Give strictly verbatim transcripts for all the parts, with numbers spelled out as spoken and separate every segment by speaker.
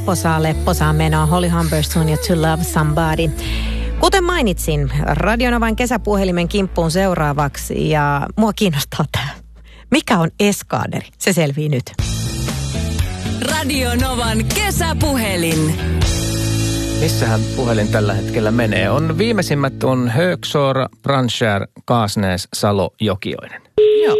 Speaker 1: lepposaa, lepposaa menoa. Holly Humberstone ja To Love Somebody. Kuten mainitsin, Radionovan kesäpuhelimen kimppuun seuraavaksi ja mua kiinnostaa tämä. Mikä on eskaaderi? Se selvii nyt.
Speaker 2: Radionovan kesäpuhelin.
Speaker 3: Missähän puhelin tällä hetkellä menee? On viimeisimmät on Högsoora, Brandskär, Kaasnäs, Salo, Jokioinen.
Speaker 4: Joo.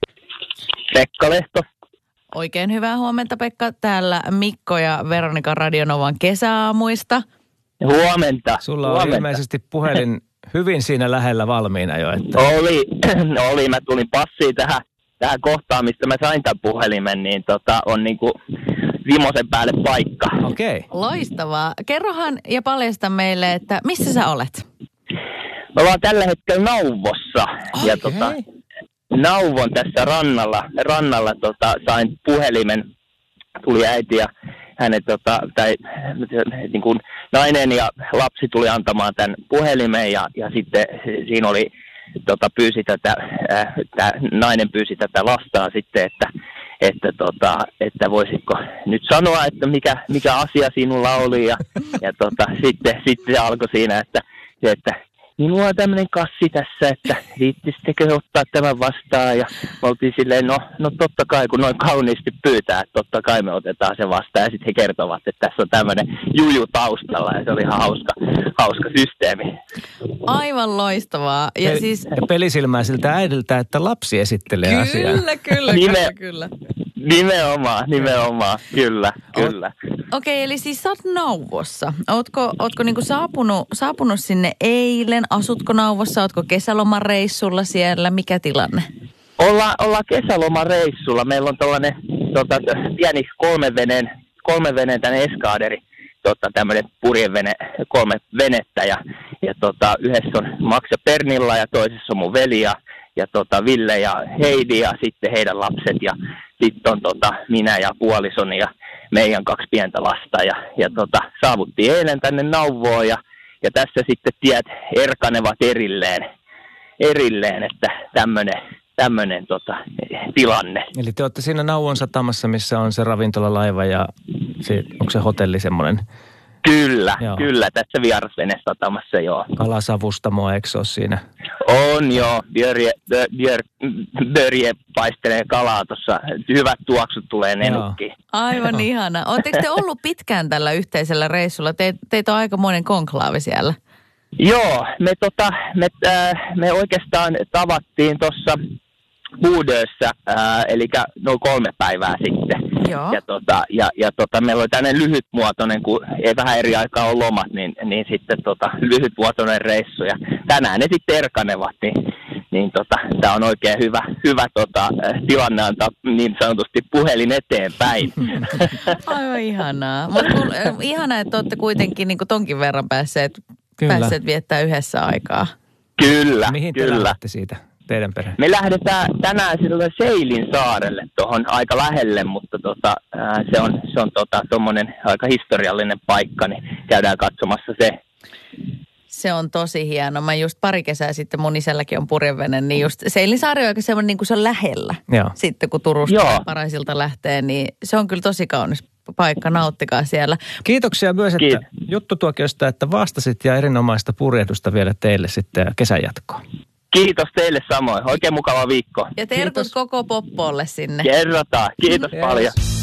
Speaker 5: Pekka Lehto.
Speaker 4: Oikein hyvää huomenta, Pekka. Täällä Mikko ja Veronika Radionovan kesäaamuista.
Speaker 5: Huomenta.
Speaker 3: Sulla on
Speaker 5: Huomenta.
Speaker 3: ilmeisesti puhelin hyvin siinä lähellä valmiina jo. Että...
Speaker 5: Oli, oli. Mä tulin passiin tähän, tähän kohtaan, mistä mä sain tämän puhelimen, niin tota, on niinku vimosen päälle paikka.
Speaker 3: Okei. Okay.
Speaker 4: Loistavaa. Kerrohan ja paljasta meille, että missä sä olet?
Speaker 5: Me ollaan tällä hetkellä Nauvossa.
Speaker 4: Okay.
Speaker 5: Ja tota, Nauvon tässä rannalla, rannalla tota, sain puhelimen, tuli äiti ja hänen, tota, tai niin kuin nainen ja lapsi tuli antamaan tämän puhelimen ja, ja sitten siinä oli, tota, pyysi tätä, äh, tämä nainen pyysi tätä lastaa sitten, että, että, tota, että voisitko nyt sanoa, että mikä, mikä asia sinulla oli ja, ja tota, sitten, sitten se alkoi siinä, että, että minulla on tämmöinen kassi tässä, että viittisittekö ottaa tämän vastaan ja me oltiin silleen, no, no totta kai kun noin kauniisti pyytää, että totta kai me otetaan se vastaan ja sitten he kertovat, että tässä on tämmöinen juju taustalla ja se oli ihan hauska, hauska systeemi.
Speaker 4: Aivan loistavaa. Ja
Speaker 3: Pe-
Speaker 4: siis...
Speaker 3: ja pelisilmäisiltä äidiltä, että lapsi esittelee
Speaker 4: kyllä,
Speaker 3: asiaa.
Speaker 4: Kyllä, kyllä,
Speaker 5: Nime-
Speaker 4: kyllä.
Speaker 5: Nimenomaan, nimenomaan, kyllä, kyllä.
Speaker 4: Okei, eli siis sä oot Nauvossa. Ootko, ootko niinku saapunut, saapunut sinne eilen? Asutko Nauvossa? Ootko kesälomareissulla siellä? Mikä tilanne?
Speaker 5: Olla, ollaan kesälomareissulla. Meillä on tällainen tota, pieni kolmen veneen, kolmen veneen tänne eskaaderi. Tota, tämmöinen purjevene, kolme venettä ja, ja tota, yhdessä on Max ja Pernilla ja toisessa on mun veli ja, ja tota, Ville ja Heidi ja sitten heidän lapset ja sitten on tota, minä ja puolisoni ja meidän kaksi pientä lasta ja, ja tota, saavuttiin eilen tänne Nauvoon ja, ja tässä sitten tiet erkanevat erilleen, erilleen että tämmöinen tämmöinen tota, tilanne.
Speaker 3: Eli te olette siinä Nauvon satamassa, missä on se ravintolalaiva ja se, onko se hotelli semmoinen?
Speaker 5: Kyllä,
Speaker 3: joo.
Speaker 5: Kyllä, tässä vierasvenesatamassa joo.
Speaker 3: Kalasavustamo, eikö se ole siinä?
Speaker 5: On joo, Björje, Björ, Börje paistelee kalaa tuossa, hyvät tuoksut tulee nenukkiin.
Speaker 4: Aivan ihana. Oletteko te ollut pitkään tällä yhteisellä reissulla? Te, teitä on aikamoinen konklaavi siellä.
Speaker 5: Joo, me, tota, me, äh, me oikeastaan tavattiin tuossa Buudössä, äh, eli noin kolme päivää sitten.
Speaker 4: Joo.
Speaker 5: Ja, tota, ja, ja tota, meillä oli tämmöinen lyhytmuotoinen, kun ei vähän eri aikaa ole lomat, niin, niin sitten tota, lyhytmuotoinen reissu. Ja tänään ne sitten erkanevat, niin, niin tota, tämä on oikein hyvä, hyvä tota, tilanne antaa niin sanotusti puhelin eteenpäin.
Speaker 4: Aivan ihanaa. Mutta ihanaa, että olette kuitenkin niin kuin tonkin verran päässeet, päässeet viettää yhdessä aikaa.
Speaker 5: Kyllä,
Speaker 3: Mihin te
Speaker 5: kyllä.
Speaker 3: lähdette siitä, teidän perhe?
Speaker 5: Me lähdetään tänään sille Seilin saarelle tuohon aika lähelle, mutta tota, ää, se on, se on tota, tommonen aika historiallinen paikka, niin käydään katsomassa se.
Speaker 4: Se on tosi hieno. Mä just pari kesää sitten, mun isälläkin on purjevene, niin just Seilinsaari on aika semmoinen, niin kuin se on lähellä.
Speaker 3: Joo.
Speaker 4: Sitten kun Turusta
Speaker 5: Joo.
Speaker 4: Paraisilta lähtee, niin se on kyllä tosi kaunis paikka. Nauttikaa siellä.
Speaker 3: Kiitoksia myös, että
Speaker 5: Kiitos.
Speaker 3: juttutuokiosta, että vastasit ja erinomaista purjehdusta vielä teille sitten kesän jatkoon.
Speaker 5: Kiitos teille samoin. Oikein mukava viikko.
Speaker 4: Ja terkut
Speaker 3: Kiitos.
Speaker 4: koko Poppolle sinne.
Speaker 5: Kerrotaan. Kiitos
Speaker 3: Yes.
Speaker 5: paljon.